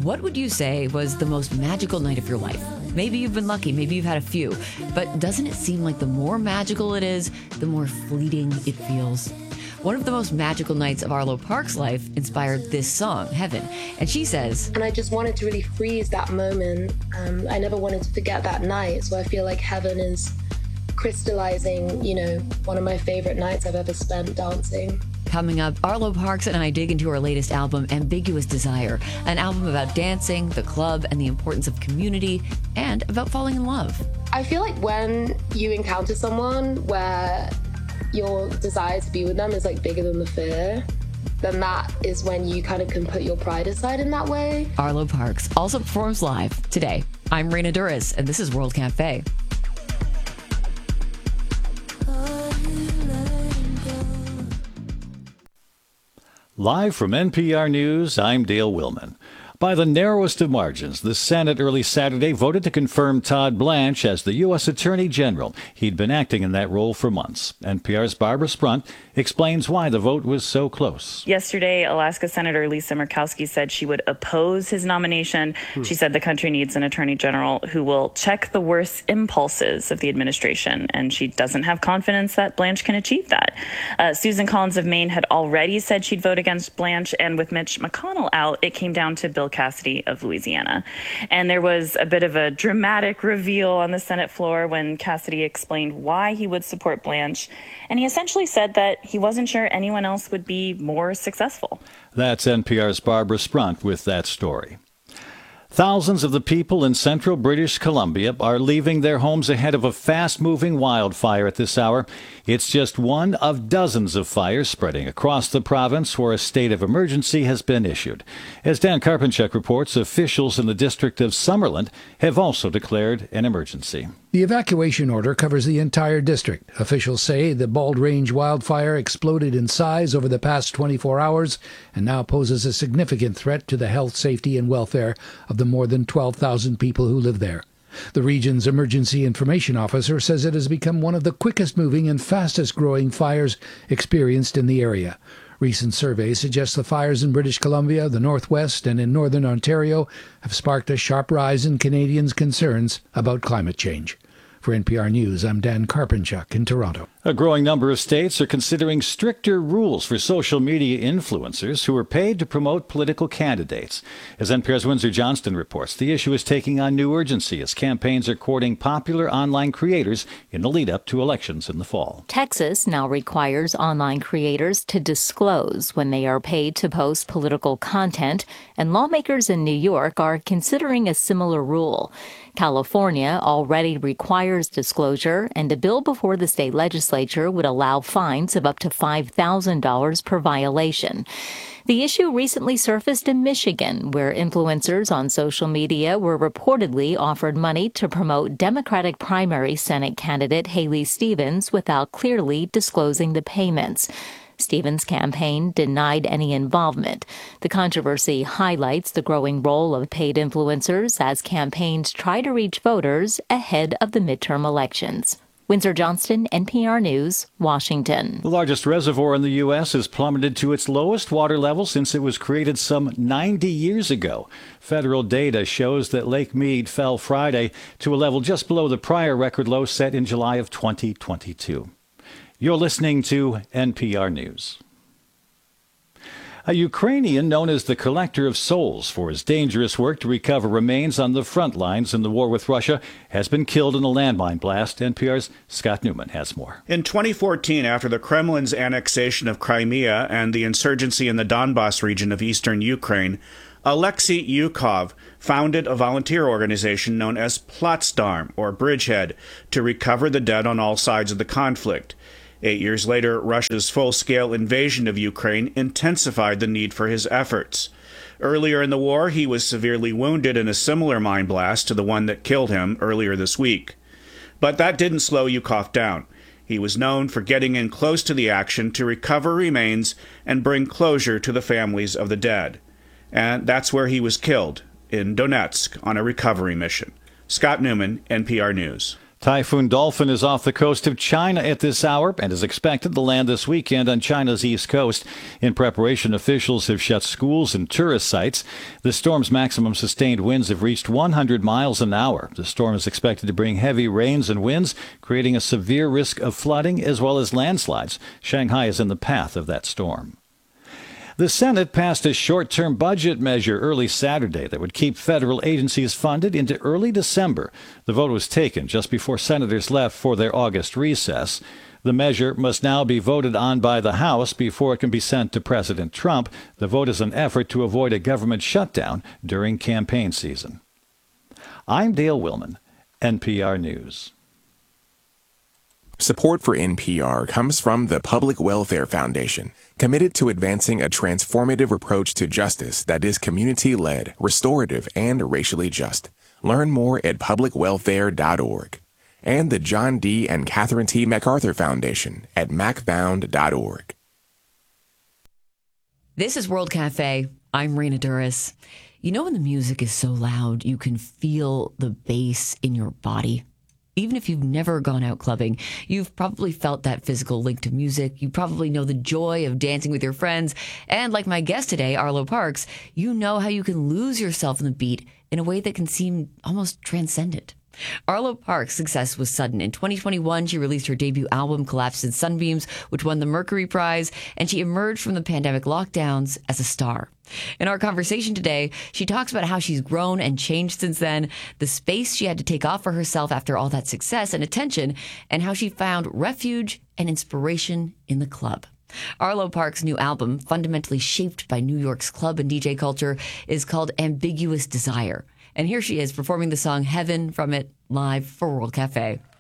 What would you say was the most magical night of your life? Maybe you've been lucky, maybe you've had a few, but doesn't it seem like the more magical it is, the more fleeting it feels? One of the most magical nights of Arlo Parks' life inspired this song, Heaven. And she says, and I just wanted to really freeze that moment. I never wanted to forget that night. So I feel like Heaven is crystallizing, one of my favorite nights I've ever spent dancing. Coming up, Arlo Parks and I dig into her latest album, Ambiguous Desire, an album about dancing, the club, and the importance of community, and about falling in love. I feel like when you encounter someone where your desire to be with them is like bigger than the fear, then that is when you kind of can put your pride aside in that way. Arlo Parks also performs live today. I'm Reina Duras, and this is World Cafe. Live from NPR News, I'm Dale Willman. By the narrowest of margins, the Senate early Saturday voted to confirm Todd Blanche as the U.S. Attorney General. He'd been acting in that role for months. NPR's Barbara Sprunt explains why the vote was so close. Yesterday, Alaska Senator Lisa Murkowski said she would oppose his nomination. She said the country needs an attorney general who will check the worst impulses of the administration, and she doesn't have confidence that Blanche can achieve that. Susan Collins of Maine had already said she'd vote against Blanche, and with Mitch McConnell out, it came down to Bill Cassidy of Louisiana. And there was a bit of a dramatic reveal on the Senate floor when Cassidy explained why he would support Blanche. And he essentially said that he wasn't sure anyone else would be more successful. That's NPR's Barbara Sprunt with that story. Thousands of the people in central British Columbia are leaving their homes ahead of a fast-moving wildfire at this hour. It's just one of dozens of fires spreading across the province where a state of emergency has been issued. As Dan Karpinchuk reports, officials in the district of Summerland have also declared an emergency. The evacuation order covers the entire district. Officials say the Bald Range wildfire exploded in size over the past 24 hours and now poses a significant threat to the health, safety, and welfare of the more than 12,000 people who live there. The region's emergency information officer says it has become one of the quickest-moving and fastest-growing fires experienced in the area. Recent surveys suggest the fires in British Columbia, the Northwest, and in Northern Ontario have sparked a sharp rise in Canadians' concerns about climate change. For NPR News, I'm Dan Karpinchuk in Toronto. A growing number of states are considering stricter rules for social media influencers who are paid to promote political candidates. As NPR's Windsor Johnston reports, the issue is taking on new urgency as campaigns are courting popular online creators in the lead-up to elections in the fall. Texas now requires online creators to disclose when they are paid to post political content, and lawmakers in New York are considering a similar rule. California already requires disclosure, and a bill before the state legislature would allow fines of up to $5,000 per violation. The issue recently surfaced in Michigan, where influencers on social media were reportedly offered money to promote Democratic primary Senate candidate Haley Stevens without clearly disclosing the payments. Stevens' campaign denied any involvement. The controversy highlights the growing role of paid influencers as campaigns try to reach voters ahead of the midterm elections. Windsor Johnston, NPR News, Washington. The largest reservoir in the U.S. has plummeted to its lowest water level since it was created some 90 years ago. Federal data shows that Lake Mead fell Friday to a level just below the prior record low set in July of 2022. You're listening to NPR News. A Ukrainian known as the Collector of Souls for his dangerous work to recover remains on the front lines in the war with Russia has been killed in a landmine blast. NPR's Scott Newman has more. In 2014, after the Kremlin's annexation of Crimea and the insurgency in the Donbas region of eastern Ukraine, Alexei Yukov founded a volunteer organization known as Platsdarm, or Bridgehead, to recover the dead on all sides of the conflict. 8 years later, Russia's full-scale invasion of Ukraine intensified the need for his efforts. Earlier in the war, he was severely wounded in a similar mine blast to the one that killed him earlier this week. But that didn't slow Yukov down. He was known for getting in close to the action to recover remains and bring closure to the families of the dead. And that's where he was killed, in Donetsk, on a recovery mission. Scott Newman, NPR News. Typhoon Dolphin is off the coast of China at this hour and is expected to land this weekend on China's east coast. In preparation, officials have shut schools and tourist sites. The storm's maximum sustained winds have reached 100 miles an hour. The storm is expected to bring heavy rains and winds, creating a severe risk of flooding as well as landslides. Shanghai is in the path of that storm. The Senate passed a short-term budget measure early Saturday that would keep federal agencies funded into early December. The vote was taken just before senators left for their August recess. The measure must now be voted on by the House before it can be sent to President Trump. The vote is an effort to avoid a government shutdown during campaign season. I'm Dale Willman, NPR News. Support for NPR comes from the Public Welfare Foundation, committed to advancing a transformative approach to justice that is community-led, restorative, and racially just. Learn more at publicwelfare.org. And the John D. and Catherine T. MacArthur Foundation at macfound.org. This is World Cafe. I'm Raina Duras. You know when the music is so loud, you can feel the bass in your body? Even if you've never gone out clubbing, you've probably felt that physical link to music. You probably know the joy of dancing with your friends. And like my guest today, Arlo Parks, you know how you can lose yourself in the beat in a way that can seem almost transcendent. Arlo Parks' success was sudden. In 2021, she released her debut album, Collapsed in Sunbeams, which won the Mercury Prize, and she emerged from the pandemic lockdowns as a star. In our conversation today, she talks about how she's grown and changed since then, the space she had to take off for herself after all that success and attention, and how she found refuge and inspiration in the club. Arlo Parks' new album, fundamentally shaped by New York's club and DJ culture, is called Ambiguous Desire. And here she is performing the song Heaven from it live for World Cafe.